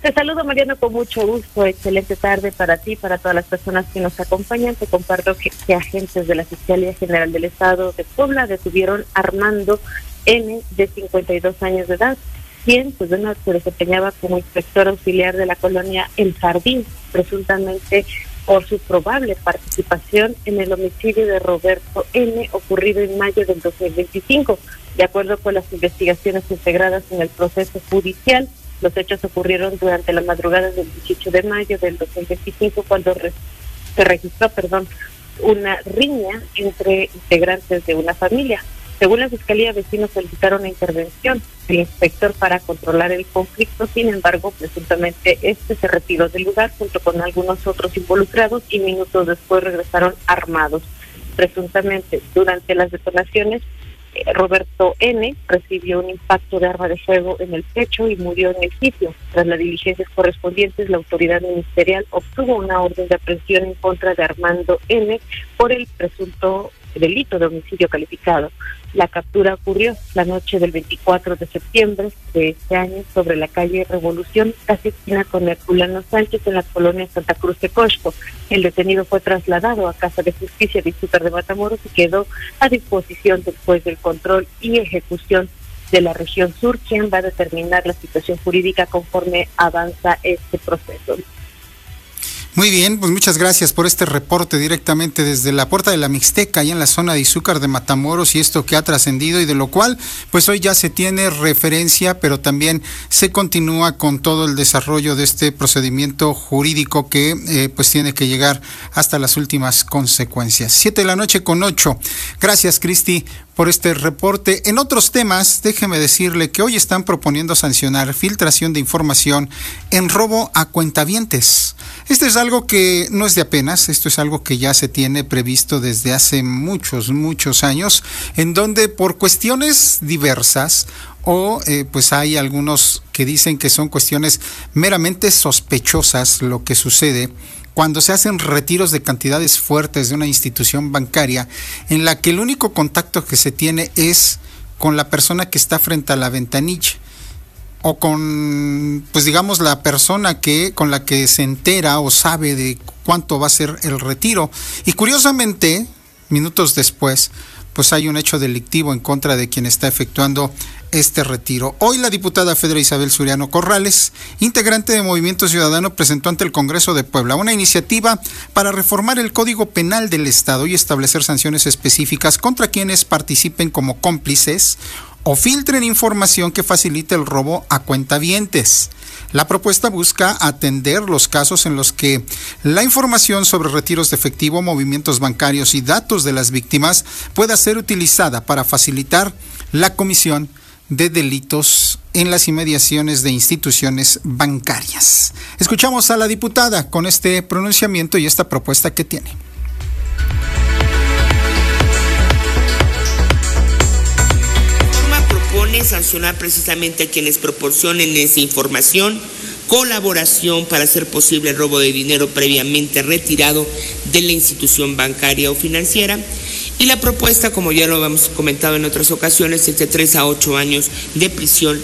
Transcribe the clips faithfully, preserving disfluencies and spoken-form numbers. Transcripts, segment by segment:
Te saludo, Mariano, con mucho gusto. Excelente tarde para ti, para todas las personas que nos acompañan. Te comparto que, que agentes de la Fiscalía General del Estado de Puebla detuvieron a Armando N., de cincuenta y dos años de edad, quien pues, bueno, se desempeñaba como inspector auxiliar de la colonia El Jardín, presuntamente por su probable participación en el homicidio de Roberto N., ocurrido en mayo del dos mil veinticinco. De acuerdo con las investigaciones integradas en el proceso judicial, los hechos ocurrieron durante la madrugada del dieciocho de mayo del dos mil veinticinco, cuando re- se registró, perdón, una riña entre integrantes de una familia. Según la Fiscalía, vecinos solicitaron la intervención del inspector para controlar el conflicto. Sin embargo, presuntamente este se retiró del lugar junto con algunos otros involucrados y minutos después regresaron armados. Presuntamente, durante las detonaciones, eh, Roberto N. recibió un impacto de arma de fuego en el pecho y murió en el sitio. Tras las diligencias correspondientes, la autoridad ministerial obtuvo una orden de aprehensión en contra de Armando N. por el presunto delito de homicidio calificado. La captura ocurrió la noche del veinticuatro de septiembre de este año sobre la calle Revolución, casi esquina con Herculano Sánchez, en la colonia Santa Cruz de Coixco. El detenido fue trasladado a Casa de Justicia de Izúcar de Matamoros y quedó a disposición del juez del control y ejecución de la región sur, quien va a determinar la situación jurídica conforme avanza este proceso. Muy bien, pues muchas gracias por este reporte directamente desde la Puerta de la Mixteca, ahí en la zona de Izúcar de Matamoros, y esto que ha trascendido y de lo cual pues hoy ya se tiene referencia, pero también se continúa con todo el desarrollo de este procedimiento jurídico que eh, pues tiene que llegar hasta las últimas consecuencias. Siete de la noche con ocho. Gracias, Cristi, por este reporte. En otros temas, déjeme decirle que hoy están proponiendo sancionar filtración de información en robo a cuentavientes. Este es algo que no es de apenas, esto es algo que ya se tiene previsto desde hace muchos, muchos años, en donde por cuestiones diversas o eh, pues hay algunos que dicen que son cuestiones meramente sospechosas lo que sucede cuando se hacen retiros de cantidades fuertes de una institución bancaria en la que el único contacto que se tiene es con la persona que está frente a la ventanilla o con, pues digamos, la persona que con la que se entera o sabe de cuánto va a ser el retiro. Y curiosamente, minutos después, pues hay un hecho delictivo en contra de quien está efectuando este retiro. Hoy la diputada Fedra Isabel Suriano Corrales, integrante de Movimiento Ciudadano, presentó ante el Congreso de Puebla una iniciativa para reformar el Código Penal del Estado y establecer sanciones específicas contra quienes participen como cómplices o filtren información que facilite el robo a cuentavientes. La propuesta busca atender los casos en los que la información sobre retiros de efectivo, movimientos bancarios y datos de las víctimas pueda ser utilizada para facilitar la comisión de delitos en las inmediaciones de instituciones bancarias. Escuchamos a la diputada con este pronunciamiento y esta propuesta que tiene. Sancionar precisamente a quienes proporcionen esa información, colaboración para hacer posible el robo de dinero previamente retirado de la institución bancaria o financiera. Y la propuesta, como ya lo hemos comentado en otras ocasiones, es de tres a ocho años de prisión.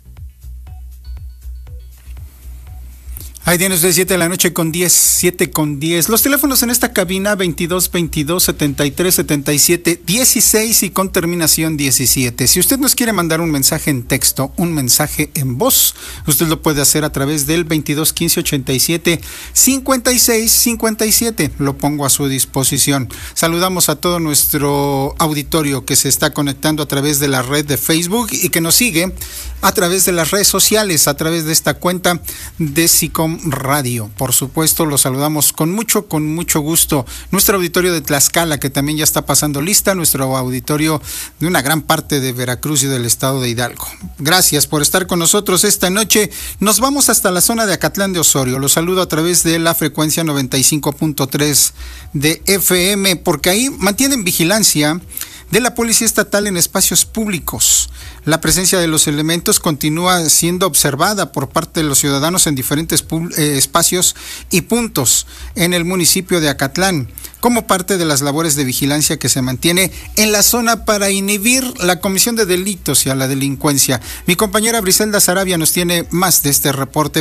Ahí tiene usted siete de la noche con diez, siete con diez. Los teléfonos en esta cabina veintidós veintidós setenta y tres setenta y siete dieciséis y con terminación diecisiete. Si usted nos quiere mandar un mensaje en texto, un mensaje en voz, usted lo puede hacer a través del veintidós quince ochenta y siete cincuenta y seis cincuenta y siete. Lo pongo a su disposición. Saludamos a todo nuestro auditorio que se está conectando a través de la red de Facebook y que nos sigue a través de las redes sociales, a través de esta cuenta de SICOM Radio. Por supuesto, los saludamos con mucho, con mucho gusto. Nuestro auditorio de Tlaxcala, que también ya está pasando lista, nuestro auditorio de una gran parte de Veracruz y del estado de Hidalgo. Gracias por estar con nosotros esta noche. Nos vamos hasta la zona de Acatlán de Osorio. Los saludo a través de la frecuencia noventa y cinco punto tres de F M, porque ahí mantienen vigilancia de la Policía Estatal en espacios públicos. La presencia de los elementos continúa siendo observada por parte de los ciudadanos en diferentes eh, espacios y puntos en el municipio de Acatlán, como parte de las labores de vigilancia que se mantiene en la zona para inhibir la comisión de delitos y a la delincuencia. Mi compañera Briselda Sarabia nos tiene más de este reporte.